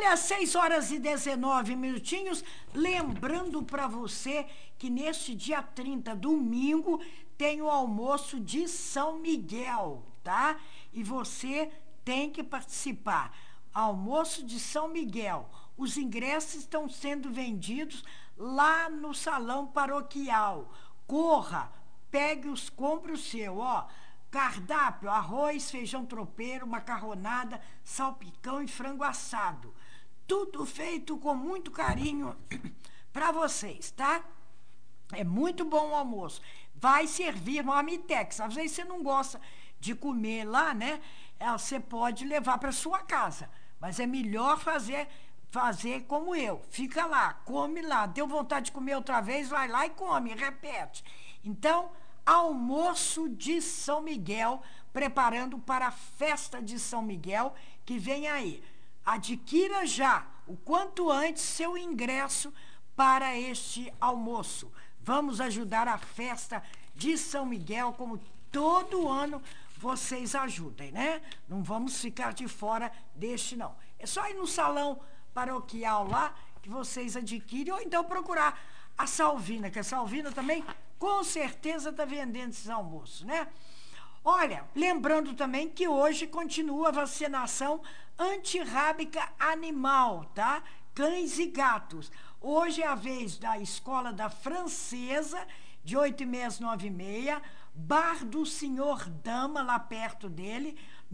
Olha, 6h19. Lembrando para você que neste dia 30, domingo, tem o almoço de São Miguel, tá? E você tem que participar. Almoço de São Miguel. Os ingressos estão sendo vendidos lá no salão paroquial. Corra, compre o seu, ó. Cardápio: arroz, feijão tropeiro, macarronada, salpicão e frango assado. Tudo feito com muito carinho para vocês, tá? É muito bom o almoço. Vai servir marmitex. Às vezes você não gosta de comer lá, né? Você pode levar para sua casa. Mas é melhor fazer como eu. Fica lá, come lá. Deu vontade de comer outra vez, vai lá e come, repete. Então, almoço de São Miguel, preparando para a festa de São Miguel que vem aí. Adquira já, o quanto antes, seu ingresso para este almoço. Vamos ajudar a festa de São Miguel, como todo ano vocês ajudem, né? Não vamos ficar de fora deste, não. É só ir no salão paroquial lá que vocês adquirem, ou então procurar a Salvina, que a Salvina também com certeza está vendendo esses almoços, né? Olha, lembrando também que hoje continua a vacinação antirrábica animal, tá? Cães e gatos. Hoje é a vez da Escola da Francesa, de 8h30 às 9h30, Bar do Senhor Dama, lá perto dele,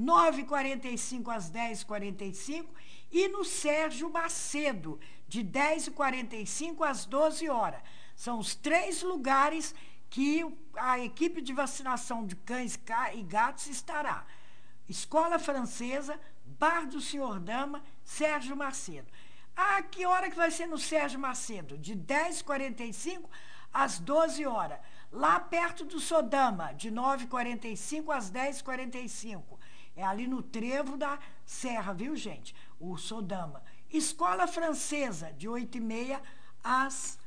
9h45 às 10h45, e no Sérgio Macedo, de 10h45 às 12h. São os 3 lugares que a equipe de vacinação de cães e gatos estará. Escola Francesa, Bar do Senhor Dama, Sérgio Macedo. Ah, que hora que vai ser no Sérgio Macedo? De 10h45 às 12h. Lá perto do Sodama, de 9h45 às 10h45. É ali no trevo da serra, viu, gente? O Sodama. Escola Francesa, de 8h30 às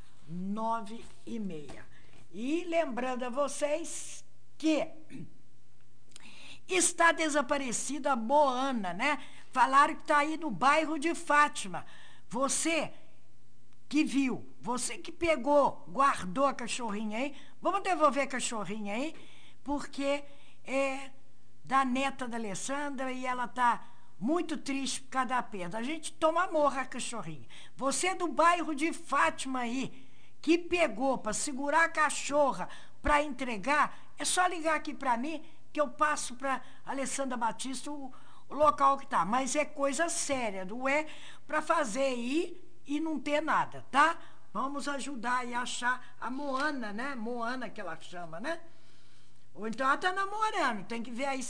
9h30. E lembrando a vocês que está desaparecida a Moana, né? Falaram que está aí no bairro de Fátima. Você que viu, você que pegou, guardou a cachorrinha aí, vamos devolver a cachorrinha aí, porque é da neta da Alessandra e ela está muito triste por causa da perda. A gente toma amor a cachorrinha. Você do bairro de Fátima aí, que pegou para segurar a cachorra para entregar, é só ligar aqui para mim que eu passo para Alessandra Batista o local que tá. Mas é coisa séria, não é para fazer aí e não ter nada, tá? Vamos ajudar e achar a Moana, né? Moana que ela chama, né? Ou então ela tá namorando, tem que ver aí